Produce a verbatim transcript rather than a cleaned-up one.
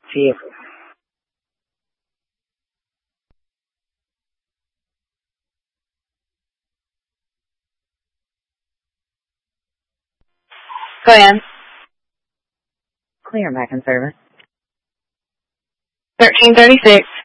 Vehicle. Glenn. Clear back in service. thirteen thirty-six.